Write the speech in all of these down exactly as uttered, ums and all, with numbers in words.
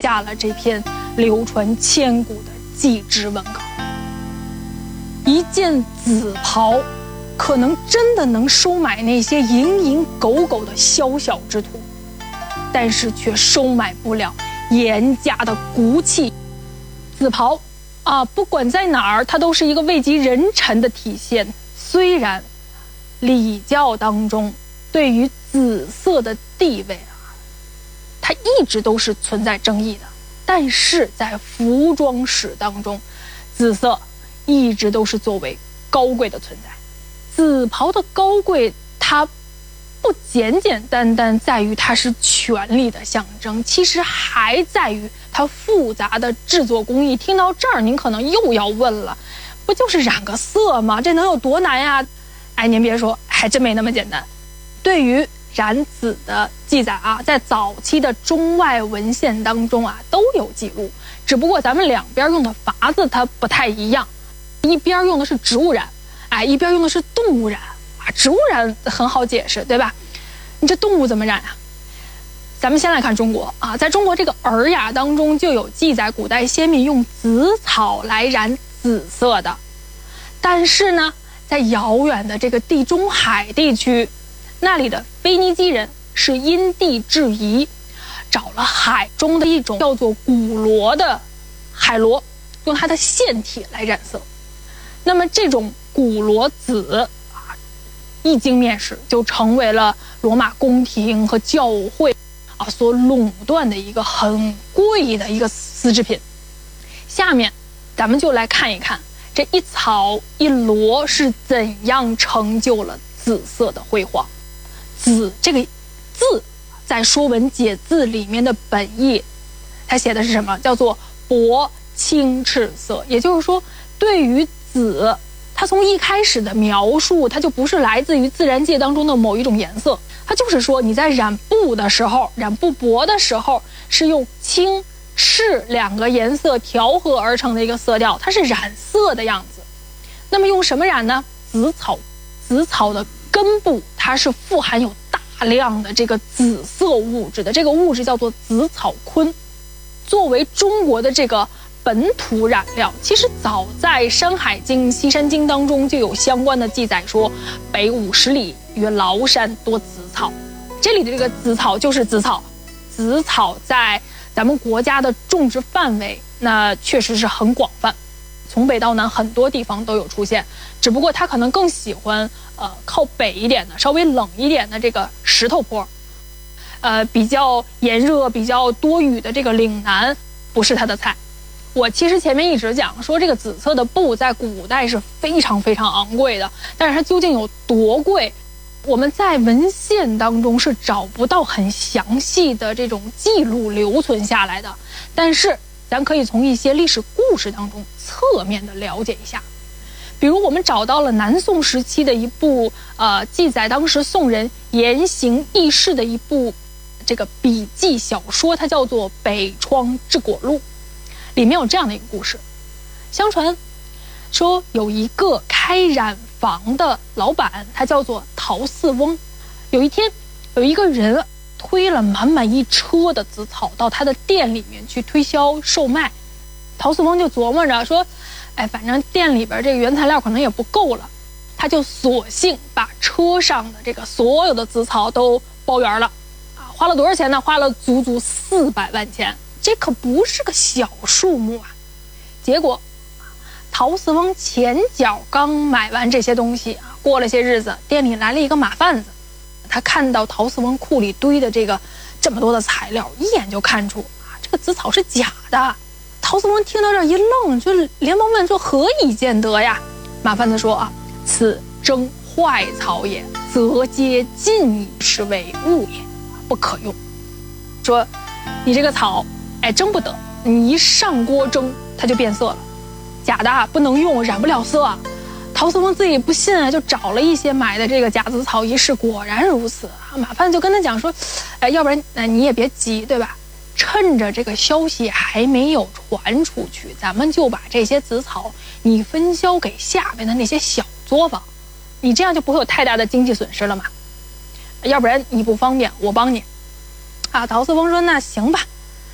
下了这篇流传千古的祭侄文稿。一件紫袍，可能真的能收买那些蝇营狗苟的宵小之徒，但是却收买不了严家的骨气。紫袍啊，不管在哪儿，它都是一个位极人臣的体现。虽然礼教当中对于紫色的地位啊，它一直都是存在争议的，但是在服装史当中，紫色一直都是作为高贵的存在。紫袍的高贵，它不简简单单在于它是权力的象征，其实还在于它复杂的制作工艺。听到这儿，您可能又要问了，不就是染个色吗？这能有多难呀？哎，您别说，还真没那么简单。对于染紫的记载啊，在早期的中外文献当中啊都有记录，只不过咱们两边用的法子它不太一样，一边用的是植物染，哎，一边用的是动物染啊。植物染很好解释，对吧？你这动物怎么染啊？咱们先来看中国啊，在中国这个《尔雅》当中就有记载，古代先民用紫草来染紫色的。但是呢，在遥远的这个地中海地区，那里的腓尼基人是因地制宜，找了海中的一种叫做古螺的海螺，用它的腺体来染色。那么这种古螺紫啊，一经面世就成为了罗马宫廷和教会啊所垄断的一个很贵的一个丝织品。下面咱们就来看一看这一草一螺是怎样成就了紫色的辉煌。紫这个字在《说文解字》里面的本意，它写的是什么？叫做薄青赤色。也就是说，对于紫，它从一开始的描述，它就不是来自于自然界当中的某一种颜色，它就是说你在染布的时候，染布帛的时候，是用青赤两个颜色调和而成的一个色调，它是染色的样子。那么用什么染呢？紫草。紫草的根部它是富含有大量的这个紫色物质的，这个物质叫做紫草醌。作为中国的这个本土染料，其实早在《山海经》《西山经》当中就有相关的记载，说北五十里于崂山多紫草。这里的这个紫草就是紫草，紫草在咱们国家的种植范围那确实是很广泛，从北到南很多地方都有出现，只不过它可能更喜欢呃靠北一点的稍微冷一点的这个石头坡，呃比较炎热比较多雨的这个岭南不是它的菜。我其实前面一直讲说这个紫色的布在古代是非常非常昂贵的，但是它究竟有多贵，我们在文献当中是找不到很详细的这种记录留存下来的，但是咱可以从一些历史故事当中侧面的了解一下。比如我们找到了南宋时期的一部呃记载当时宋人言行轶事的一部这个笔记小说，它叫做《北窗治果录》，里面有这样的一个故事。相传说有一个开染坊的老板，他叫做陶四翁。有一天有一个人推了满满一车的紫草到他的店里面去推销售卖。陶四翁就琢磨着说，哎，反正店里边这个原材料可能也不够了，他就索性把车上的这个所有的紫草都包圆了啊，花了多少钱呢？花了足足四百万钱，这可不是个小数目啊。结果陶四翁前脚刚买完这些东西啊，过了些日子，店里来了一个马贩子，他看到陶四翁库里堆的这个这么多的材料，一眼就看出啊，这个紫草是假的。陶四翁听到这儿一愣，就连忙问说：“何以见得呀？”马贩子说：“啊，此征坏草也，则皆尽以是为物也，不可用。”说你这个草，哎，蒸不得，你一上锅蒸，它就变色了。假的不能用，染不了色啊。陶四翁自己不信啊，就找了一些买的这个假紫草一试，果然如此啊。马贩就跟他讲说，哎，要不然、呃、你也别急，对吧？趁着这个消息还没有传出去，咱们就把这些紫草你分销给下面的那些小作坊，你这样就不会有太大的经济损失了嘛。要不然你不方便，我帮你啊。陶四翁说那行吧。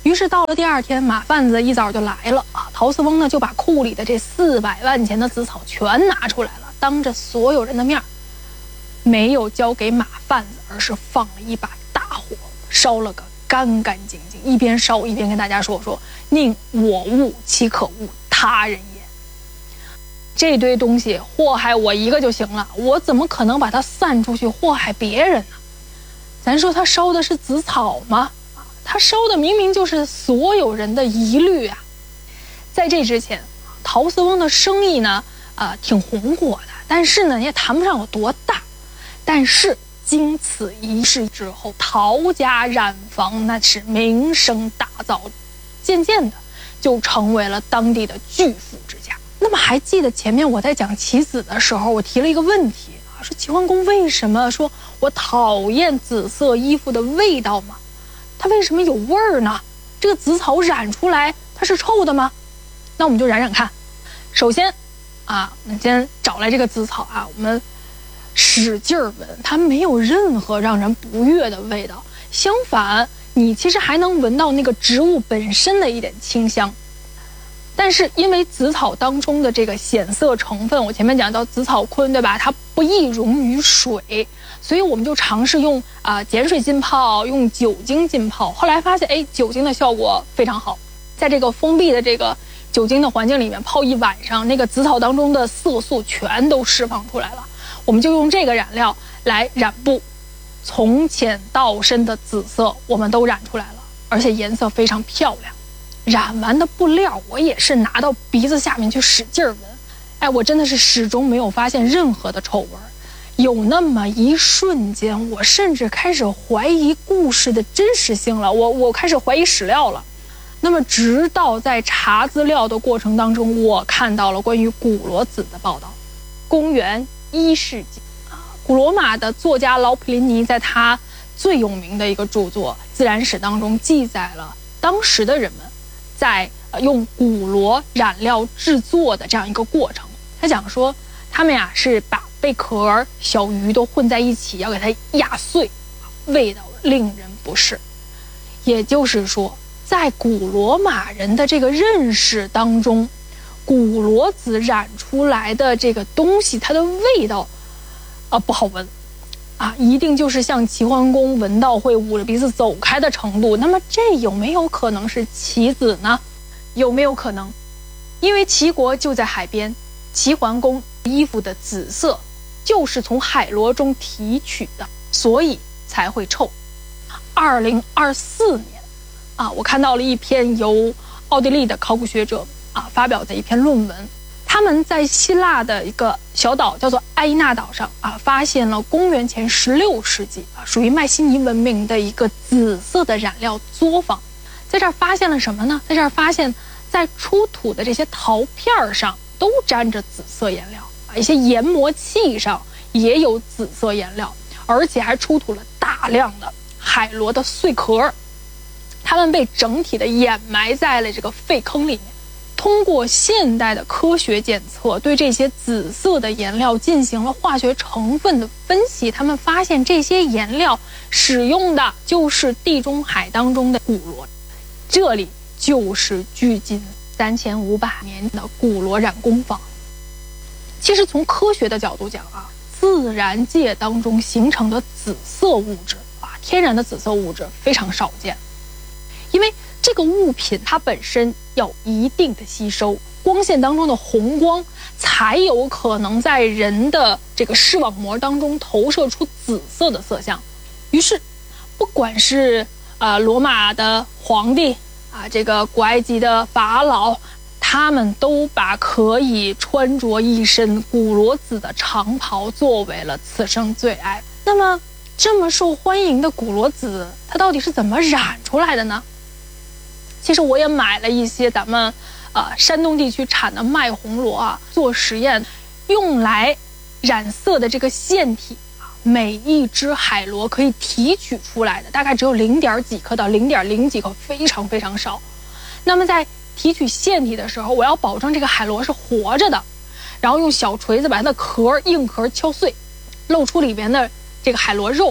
于是到了第二天，马贩子一早就来了啊。陶四翁呢就把库里的这四百万钱的紫草全拿出来了，当着所有人的面，没有交给马贩子，而是放了一把大火，烧了个干干净净。一边烧一边跟大家说说：“宁我恶，其可恶他人也。”这堆东西祸害我一个就行了，我怎么可能把它散出去祸害别人呢？咱说他烧的是紫草吗？他烧的明明就是所有人的疑虑啊！在这之前，陶四翁的生意呢，呃，挺红火的，但是呢，也谈不上有多大。但是经此一事之后，陶家染坊那是名声大噪，渐渐的就成为了当地的巨富之家。那么还记得前面我在讲棋子的时候，我提了一个问题啊，说齐桓公为什么说我讨厌紫色衣服的味道吗？它为什么有味儿呢？这个紫草染出来它是臭的吗？那我们就染染看。首先啊，我们先找来这个紫草啊，我们使劲闻，它没有任何让人不悦的味道，相反，你其实还能闻到那个植物本身的一点清香。但是因为紫草当中的这个显色成分，我前面讲到紫草醌，对吧？它不易溶于水，所以我们就尝试用啊、呃、碱水浸泡，用酒精浸泡。后来发现，哎，酒精的效果非常好，在这个封闭的这个酒精的环境里面泡一晚上，那个紫草当中的色素全都释放出来了。我们就用这个染料来染布，从浅到深的紫色我们都染出来了，而且颜色非常漂亮。染完的布料我也是拿到鼻子下面去使劲闻，哎，我真的是始终没有发现任何的臭味。有那么一瞬间，我甚至开始怀疑故事的真实性了，我我开始怀疑史料了。那么直到在查资料的过程当中，我看到了关于古罗子的报道。公元一世纪啊，古罗马的作家劳普林尼在他最有名的一个著作《自然史》当中记载了当时的人们在用古罗染料制作的这样一个过程。他讲说，他们呀是把贝壳、小鱼都混在一起，要给它压碎，味道令人不适。也就是说，在古罗马人的这个认识当中，古罗子染出来的这个东西，它的味道啊不好闻啊，一定就是像齐桓公闻到会捂着鼻子走开的程度。那么这有没有可能是棋子呢？有没有可能？因为齐国就在海边，齐桓公衣服的紫色就是从海螺中提取的，所以才会臭。二零二四年啊，我看到了一篇由奥地利的考古学者啊发表的一篇论文。他们在希腊的一个小岛叫做埃伊纳岛上啊，发现了公元前十六世纪啊，属于迈锡尼文明的一个紫色的染料作坊。在这儿发现了什么呢？在这儿发现，在出土的这些陶片上都沾着紫色颜料啊，一些研磨器上也有紫色颜料，而且还出土了大量的海螺的碎壳，它们被整体的掩埋在了这个废坑里面。通过现代的科学检测，对这些紫色的颜料进行了化学成分的分析，他们发现这些颜料使用的就是地中海当中的古罗，这里就是距今三千五百年的古罗染工坊。其实从科学的角度讲啊，自然界当中形成的紫色物质啊，天然的紫色物质非常少见，因为这个物品它本身要一定的吸收光线当中的红光，才有可能在人的这个视网膜当中投射出紫色的色相。于是不管是呃罗马的皇帝啊，这个古埃及的法老，他们都把可以穿着一身古罗子的长袍作为了此生最爱。那么这么受欢迎的古罗子，它到底是怎么染出来的呢？其实我也买了一些咱们呃山东地区产的麦红螺啊，做实验用来染色的这个腺体啊，每一只海螺可以提取出来的大概只有零点几克到零点零几克，非常非常少。那么在提取腺体的时候，我要保证这个海螺是活着的，然后用小锤子把它的壳硬壳敲碎，露出里边的这个海螺肉，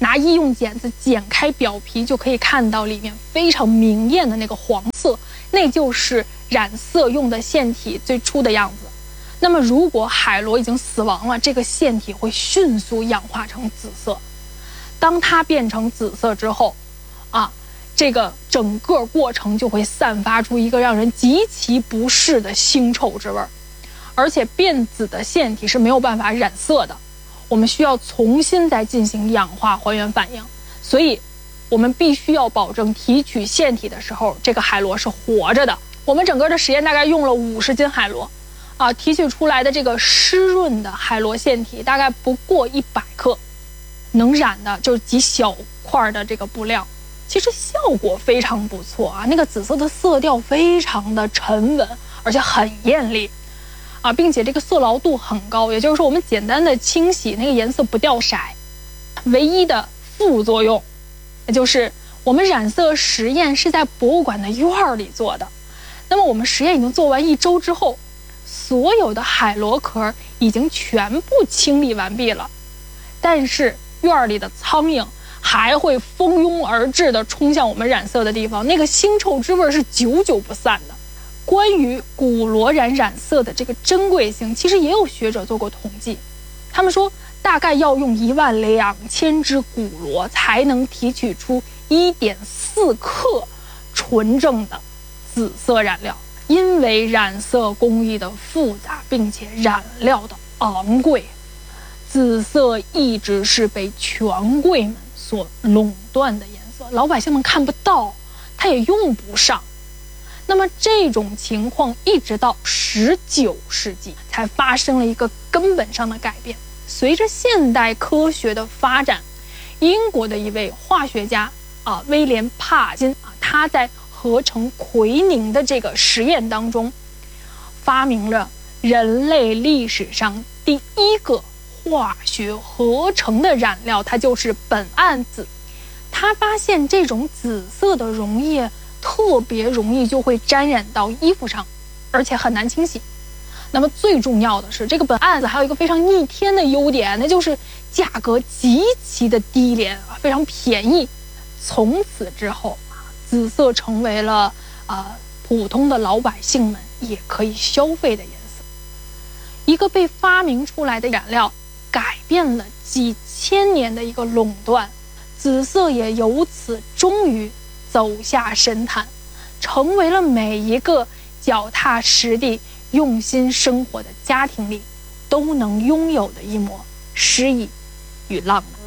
拿医用剪子剪开表皮，就可以看到里面非常明艳的那个黄色，那就是染色用的腺体最初的样子。那么如果海螺已经死亡了，这个腺体会迅速氧化成紫色。当它变成紫色之后啊，这个整个过程就会散发出一个让人极其不适的腥臭之味，而且变紫的腺体是没有办法染色的，我们需要重新再进行氧化还原反应，所以我们必须要保证提取腺体的时候，这个海螺是活着的。我们整个的实验大概用了五十斤海螺啊，提取出来的这个湿润的海螺腺体大概不过一百克，能染的就是几小块的这个布料，其实效果非常不错啊，那个紫色的色调非常的沉稳，而且很艳丽啊，并且这个色牢度很高，也就是说我们简单的清洗那个颜色不掉色。唯一的副作用，也就是我们染色实验是在博物馆的院里做的，那么我们实验已经做完一周之后，所有的海螺壳已经全部清理完毕了，但是院里的苍蝇还会蜂拥而至的冲向我们染色的地方，那个腥臭之味是久久不散的。关于古螺染染色的这个珍贵性，其实也有学者做过统计，他们说大概要用一万两千只古螺才能提取出一点四克纯正的紫色染料。因为染色工艺的复杂，并且染料的昂贵，紫色一直是被权贵们所垄断的颜色，老百姓们看不到，它也用不上。那么这种情况一直到十九世纪才发生了一个根本上的改变。随着现代科学的发展，英国的一位化学家啊，威廉帕金啊，他在合成奎宁的这个实验当中，发明了人类历史上第一个化学合成的染料，它就是苯胺紫。他发现这种紫色的溶液特别容易就会沾染到衣服上，而且很难清洗。那么最重要的是，这个苯胺紫还有一个非常逆天的优点，那就是价格极其的低廉啊，非常便宜。从此之后，紫色成为了呃普通的老百姓们也可以消费的颜色。一个被发明出来的染料，改变了几千年的一个垄断，紫色也由此终于走下神坛，成为了每一个脚踏实地、用心生活的家庭里都能拥有的一抹诗意与浪漫。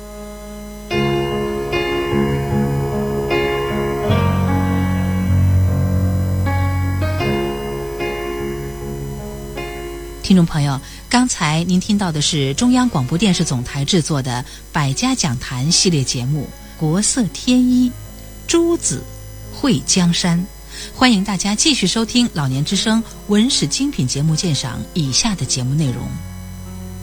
听众朋友，刚才您听到的是中央广播电视总台制作的百家讲坛系列节目《国色天衣》，诸子会江山。欢迎大家继续收听老年之声文史精品节目鉴赏以下的节目内容。